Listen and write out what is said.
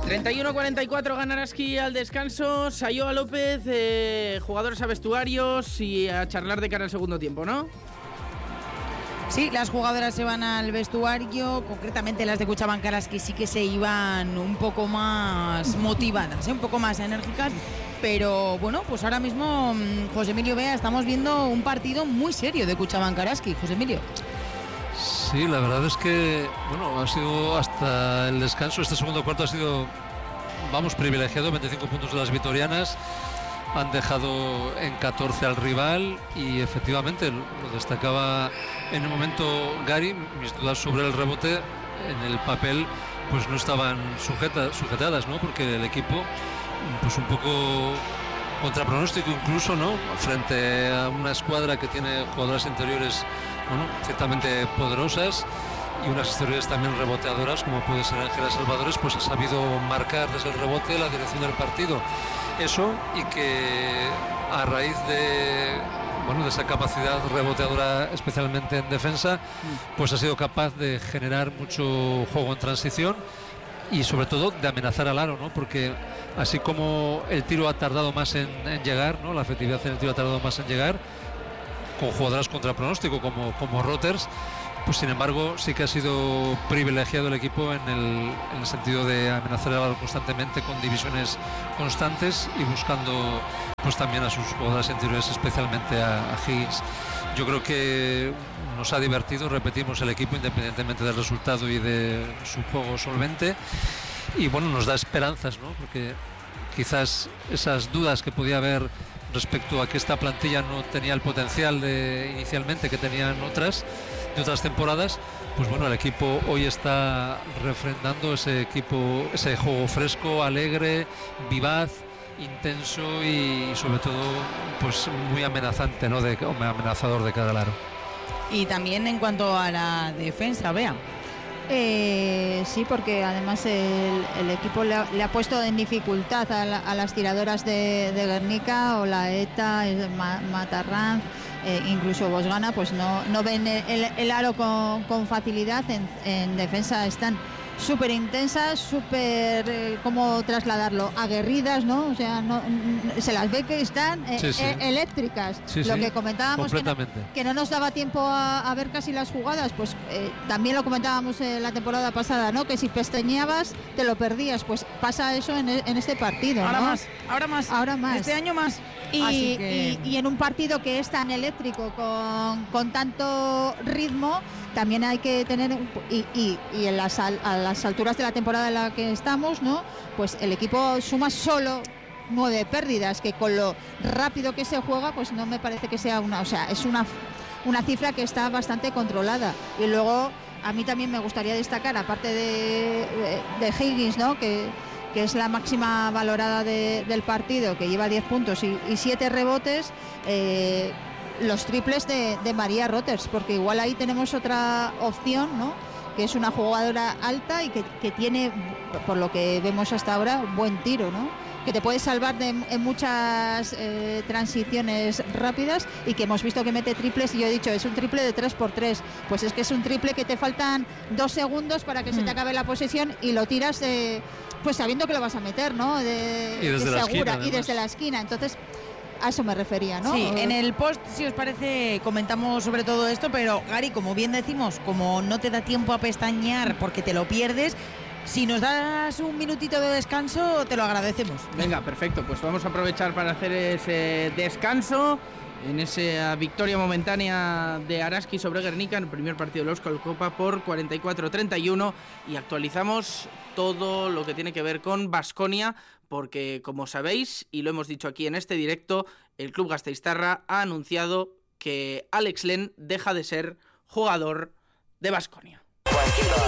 31-44 gana Araski al descanso. Sayoa López, jugadores a vestuarios y a charlar de cara al segundo tiempo, ¿no? Sí, las jugadoras se van al vestuario, concretamente las de Cuchabanca Araski sí que se iban un poco más motivadas, un poco más enérgicas, pero bueno, pues ahora mismo, José Emilio Bea, estamos viendo un partido muy serio de Cuchabanca Araski. José Emilio. Sí, la verdad es que, bueno, ha sido hasta el descanso, este segundo cuarto ha sido, vamos, privilegiado, 25 puntos de las vitorianas, han dejado en 14 al rival y efectivamente lo destacaba en el momento Gary, mis dudas sobre el rebote en el papel pues no estaban sujetadas, ¿no? Porque el equipo, pues un poco contra pronóstico incluso, ¿no? Frente a una escuadra que tiene jugadoras interiores, bueno, ciertamente poderosas y unas exteriores también reboteadoras como puede ser Ángela Salvadores, pues ha sabido marcar desde el rebote la dirección del partido. Eso, y que a raíz de, bueno, de esa capacidad reboteadora, especialmente en defensa, pues ha sido capaz de generar mucho juego en transición y sobre todo de amenazar al aro, ¿no? Porque así como el tiro ha tardado más en llegar, ¿no? La efectividad en el tiro ha tardado más en llegar, con jugadoras contra pronóstico como Roters, pues sin embargo sí que ha sido privilegiado el equipo en el sentido de amenazar el aro constantemente con divisiones constantes y buscando pues también a sus jugadoras interiores, especialmente a Higgins. Yo creo que nos ha divertido, repetimos, el equipo independientemente del resultado y de su juego solvente, y bueno, nos da esperanzas, ¿no? Porque quizás esas dudas que podía haber respecto a que esta plantilla no tenía el potencial inicialmente que tenían otras temporadas, pues bueno, el equipo hoy está refrendando ese juego fresco, alegre, vivaz, intenso y sobre todo pues muy amenazante, ¿no? Amenazador de cara al aro. Y también en cuanto a la defensa, Bea. Sí, porque además el equipo le ha puesto en dificultad a las tiradoras de Guernica, o la ETA, Matarranz, incluso Bosgana, pues no ven el aro con facilidad. En defensa están súper intensas, súper, ¿cómo trasladarlo? Aguerridas, ¿no? O sea, se las ve que están eléctricas. Lo que comentábamos, que no nos daba tiempo a ver casi las jugadas, pues también lo comentábamos la temporada pasada, ¿no? Que si pestañeabas te lo perdías, pues pasa eso en este partido, ahora ¿no? Ahora más. Este año más. Y en un partido que es tan eléctrico, con tanto ritmo, también hay que tener, y a las alturas de la temporada en la que estamos, ¿no? Pues el equipo suma solo 9 pérdidas, que con lo rápido que se juega, pues no me parece que sea es una cifra que está bastante controlada. Y luego a mí también me gustaría destacar, aparte de Higgins, ¿no? Que es la máxima valorada del partido, que lleva 10 puntos y 7 rebotes, los triples de María Roters, porque igual ahí tenemos otra opción, ¿no? Que es una jugadora alta y que tiene, por lo que vemos hasta ahora, buen tiro, ¿no? Que te puede salvar en muchas transiciones rápidas, y que hemos visto que mete triples, y yo he dicho, es un triple de 3x3, pues es que es un triple que te faltan 2 segundos para que se te acabe la posesión y lo tiras pues sabiendo que lo vas a meter, ¿no? Y desde la esquina, y desde la esquina. Entonces, a eso me refería, ¿no? Sí, en el post, si os parece, comentamos sobre todo esto, pero Gary, como bien decimos, como no te da tiempo a pestañear porque te lo pierdes, si nos das un minutito de descanso, te lo agradecemos. Venga, perfecto, pues vamos a aprovechar para hacer ese descanso en esa victoria momentánea de Araski sobre Guernica en el primer partido de la Euskal Copa por 44-31, y actualizamos todo lo que tiene que ver con Baskonia, porque como sabéis, y lo hemos dicho aquí en este directo, el club gasteiztarra ha anunciado que Alex Len deja de ser jugador de Baskonia.